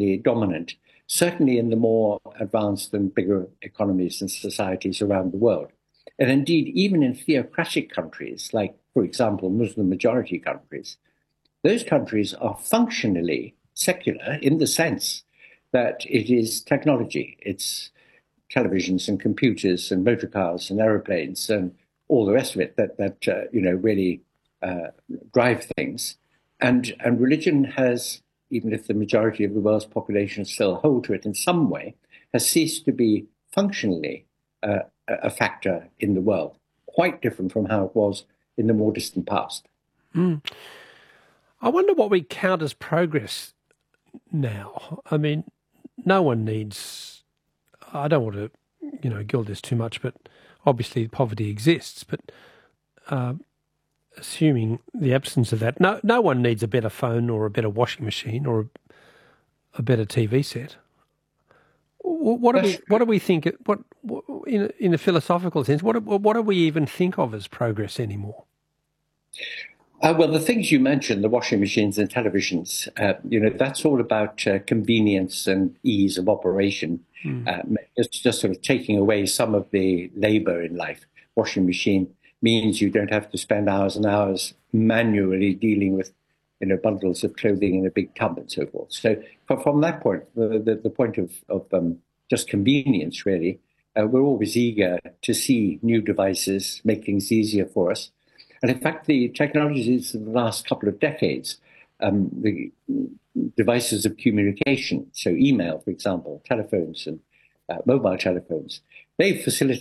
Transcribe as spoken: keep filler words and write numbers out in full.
culturally dominant, certainly in the more advanced and bigger economies and societies around the world. And indeed, even in theocratic countries, like, for example, Muslim majority countries, those countries are functionally secular in the sense that it is technology. It's televisions and computers and motor cars and aeroplanes and all the rest of it that, that uh, you know, really uh, drive things. And, and religion has, even if the majority of the world's population still hold to it in some way, has ceased to be functionally uh, a factor in the world, quite different from how it was in the more distant past. Mm. I wonder what we count as progress now. I mean, no one needs, I don't want to, you know, gild this too much, but obviously poverty exists, but uh, assuming the absence of that, no, no one needs a better phone or a better washing machine or a, a better T V set. What do we what do we think? What in in a philosophical sense? What what do we even think of as progress anymore? Uh, well, the things you mentioned, the washing machines and televisions, uh, you know, that's all about uh, convenience and ease of operation. Mm. Uh, it's just sort of taking away some of the labor in life. Washing machine means you don't have to spend hours and hours manually dealing with, you know, bundles of clothing in a big tub and so forth. So from, from that point, the, the, the point of, of um, just convenience, really, uh, we're always eager to see new devices make things easier for us. And in fact, the technologies of the last couple of decades, um, the devices of communication, so email, for example, telephones and uh, mobile telephones, they've facilitated